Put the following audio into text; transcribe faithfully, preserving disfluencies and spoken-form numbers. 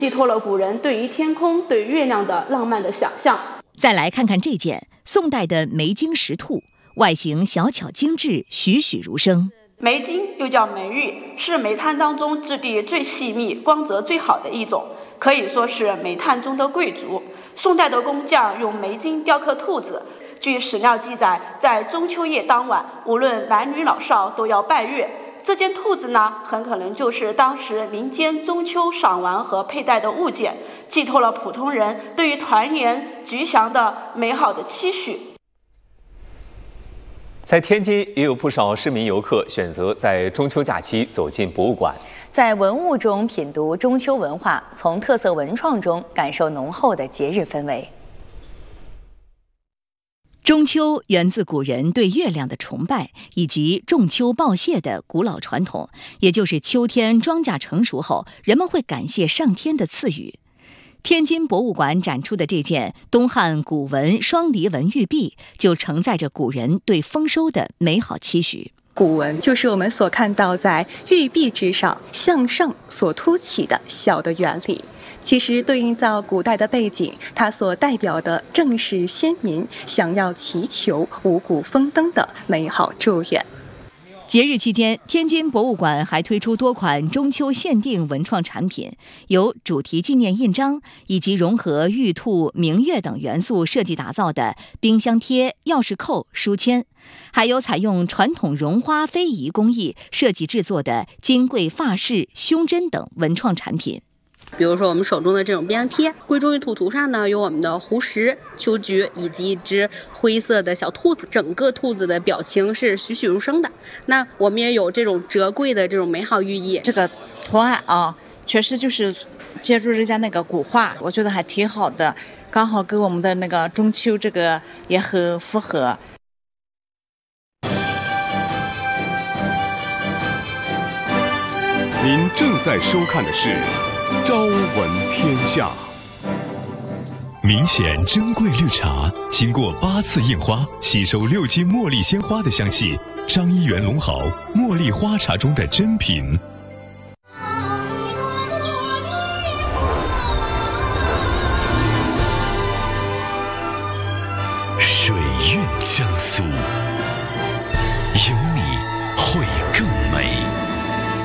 寄托了古人对于天空、对月亮的浪漫的想象。 再来看看这件宋代的梅经石兔，外形小巧精致，栩栩如生。 梅金又叫梅玉，是煤炭当中质地最细密、光泽最好的一种，可以说是煤炭中的贵族。宋代的工匠用梅金雕刻兔子，据史料记载，在中秋夜当晚，无论男女老少都要拜月。这件兔子呢，很可能就是当时民间中秋赏玩和佩戴的物件，寄托了普通人对于团圆吉祥的美好的期许。 在天津，也有不少市民游客选择在中秋假期走进博物馆， 在文物中品读中秋文化，从特色文创中感受浓厚的节日氛围。 中秋源自古人对月亮的崇拜，以及仲秋报谢的古老传统，也就是秋天庄稼成熟后，人们会感谢上天的赐予。天津博物馆展出的这件东汉古文双离纹玉璧，就承载着古人对丰收的美好期许。 古文就是我们所看到在玉璧之上向上所凸起的小的原理，其实对应到古代的背景，它所代表的正是先民想要祈求五谷丰登的美好祝愿。 节日期间，天津博物馆还推出多款中秋限定文创产品，有主题纪念印章，以及融合玉兔、明月等元素设计打造的冰箱贴、钥匙扣、书签，还有采用传统绒花非遗工艺设计制作的金桂发饰、胸针等文创产品。 比如说我们手中的这种冰箱贴，贵重玉兔图上呢有我们的湖石、秋菊以及一只灰色的小兔子，整个兔子的表情是栩栩如生的。那我们也有这种折桂的这种美好寓意。 这个图案啊，确实就是借助人家那个古画，我觉得还挺好的，刚好跟我们的那个中秋这个也很符合。 您正在收看的是《朝闻天下》。 明显珍贵绿茶，经过八次印花，吸收六斤茉莉鲜花的香气，张一元龙好茉莉花茶中的珍品。